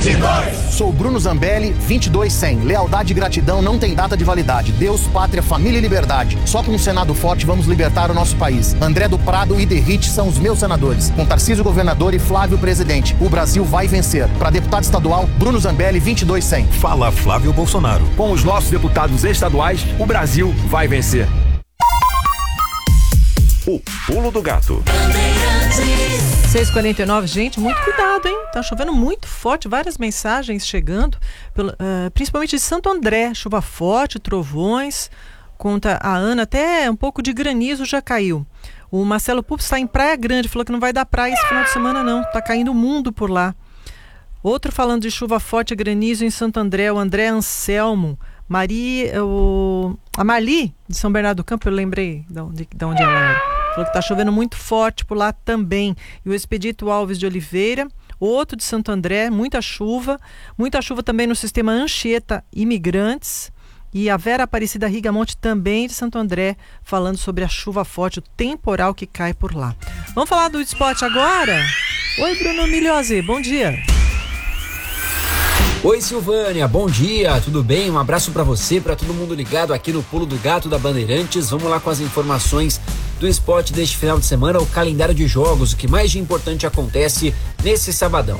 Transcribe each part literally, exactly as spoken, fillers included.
vinte e dois. Sou Bruno Zambelli, vinte e dois cem. Lealdade e gratidão não tem data de validade. Deus, pátria, família e liberdade. Só com um Senado forte vamos libertar o nosso país. André do Prado e Derrite são os meus senadores. Com Tarcísio governador e Flávio presidente. O Brasil vai vencer. Para deputado estadual, Bruno Zambelli, vinte e dois cem. Fala Flávio Bolsonaro. Com os nossos deputados estaduais, o Brasil vai vencer. O Pulo do Gato. seis e quarenta e nove, gente, muito cuidado, hein? Tá chovendo muito forte, várias mensagens chegando, pelo, uh, principalmente de Santo André, chuva forte, trovões, conta a Ana, até um pouco de granizo já caiu. O Marcelo Pups está em Praia Grande, falou que não vai dar praia esse final de semana não, tá caindo o mundo por lá. Outro falando de chuva forte e granizo em Santo André, o André Anselmo, Maria, o, a Mali de São Bernardo do Campo, eu lembrei de onde, de onde ela era. Falou que está chovendo muito forte por lá também. E o Expedito Alves de Oliveira, outro de Santo André, muita chuva. Muita chuva também no sistema Anchieta Imigrantes. E a Vera Aparecida Rigamonte também de Santo André, falando sobre a chuva forte, o temporal que cai por lá. Vamos falar do esporte agora? Oi, Bruno Milhose, bom dia. Oi, Silvânia, bom dia, tudo bem? Um abraço pra você, pra todo mundo ligado aqui no Pulo do Gato da Bandeirantes. Vamos lá com as informações do esporte deste final de semana, o calendário de jogos, o que mais de importante acontece nesse sabadão.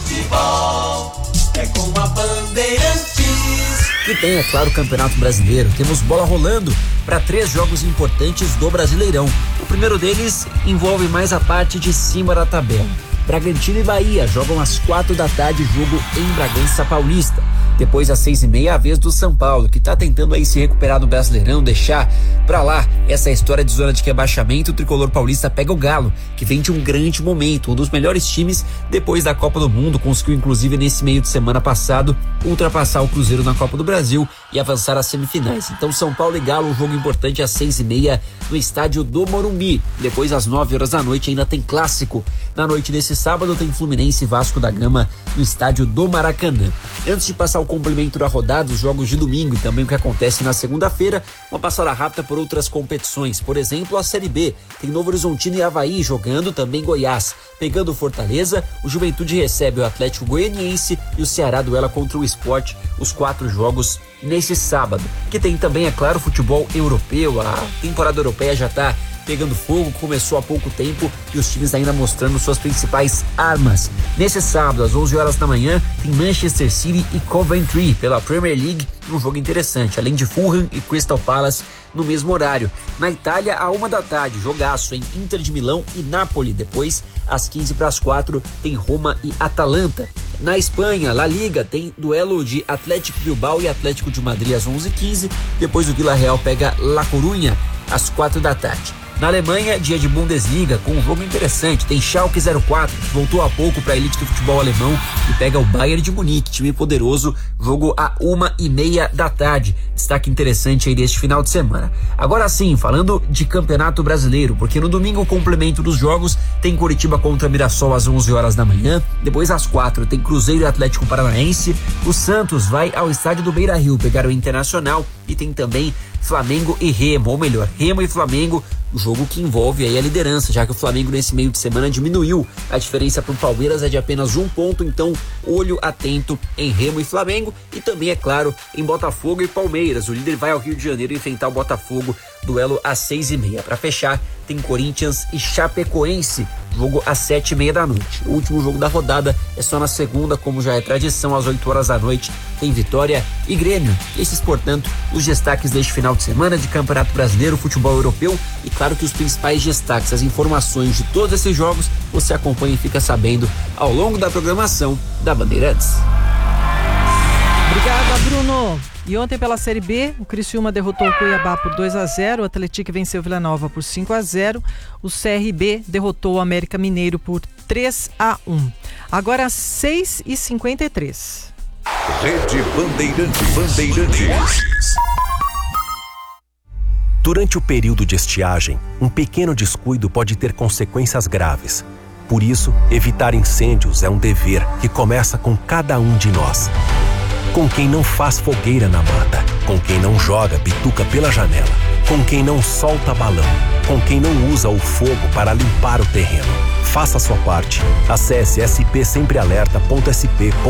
Futebol é com a Bandeirantes. Que tem, é claro, o Campeonato Brasileiro. Temos bola rolando para três jogos importantes do Brasileirão. O primeiro deles envolve mais a parte de cima da tabela. Bragantino e Bahia jogam às quatro da tarde, jogo em Bragança Paulista. Depois, às seis e meia, a vez do São Paulo, que tá tentando aí se recuperar no Brasileirão, deixar pra lá essa história de zona de rebaixamento. O tricolor paulista pega o Galo, que vem de um grande momento, um dos melhores times depois da Copa do Mundo, conseguiu inclusive nesse meio de semana passado ultrapassar o Cruzeiro na Copa do Brasil e avançar às semifinais. Então, São Paulo e Galo, um jogo importante às seis e meia no estádio do Morumbi. Depois, às nove horas da noite, ainda tem clássico. Na noite desse sábado tem Fluminense e Vasco da Gama no estádio do Maracanã. Antes de passar o complemento da rodada, os jogos de domingo e também o que acontece na segunda-feira, uma passada rápida por outras competições. Por exemplo, a Série B, tem Novo Horizontino e Avaí jogando, também Goiás pegando o Fortaleza, o Juventude recebe o Atlético Goianiense e o Ceará duela contra o Sport, os quatro jogos nesse sábado. Que tem também, é claro, futebol europeu, a temporada europeia já está pegando fogo, começou há pouco tempo e os times ainda mostrando suas principais armas. Nesse sábado, às onze horas da manhã, tem Manchester City e Coventry pela Premier League, um jogo interessante, além de Fulham e Crystal Palace no mesmo horário. Na Itália, à uma da tarde, jogaço em Inter de Milão e Napoli. Depois, às quinze para as quatro, tem Roma e Atalanta. Na Espanha, La Liga, tem duelo de Atlético Bilbao e Atlético de Madrid às onze e quinze. Depois o Villarreal pega La Coruña às quatro da tarde. Na Alemanha, dia de Bundesliga, com um jogo interessante. Tem Schalke zero quatro, que voltou há pouco para a elite do futebol alemão e pega o Bayern de Munique, time poderoso, jogo a uma e meia da tarde. Destaque interessante aí deste final de semana. Agora sim, falando de Campeonato Brasileiro, porque no domingo o complemento dos jogos tem Coritiba contra Mirassol às onze horas da manhã. Depois às quatro tem Cruzeiro e Atlético Paranaense. O Santos vai ao estádio do Beira-Rio pegar o Internacional e tem também Flamengo e Remo, ou melhor, Remo e Flamengo, o jogo que envolve aí a liderança, já que o Flamengo nesse meio de semana diminuiu. A diferença para o Palmeiras é de apenas um ponto, então olho atento em Remo e Flamengo e também, é claro, em Botafogo e Palmeiras. O líder vai ao Rio de Janeiro enfrentar o Botafogo, duelo às seis e meia. Para fechar, tem Corinthians e Chapecoense, jogo às sete e meia da noite. O último jogo da rodada é só na segunda, como já é tradição, às oito horas da noite, tem Vitória e Grêmio. Esses, portanto, os destaques deste final de semana de Campeonato Brasileiro, futebol europeu e, claro, que os principais destaques, as informações de todos esses jogos, você acompanha e fica sabendo ao longo da programação da Bandeirantes. Obrigada, Bruno. E ontem pela Série B, o Criciúma derrotou o Cuiabá por dois a zero, o Atlético venceu o Vila Nova por cinco a zero, o C R B derrotou o América Mineiro por três a um. Agora seis e cinquenta e três. Rede Bandeirantes. Bandeirantes. Durante o período de estiagem, um pequeno descuido pode ter consequências graves. Por isso, evitar incêndios é um dever que começa com cada um de nós. Com quem não faz fogueira na mata, com quem não joga bituca pela janela, com quem não solta balão, com quem não usa o fogo para limpar o terreno. Faça a sua parte. Acesse s p sempre alerta ponto s p ponto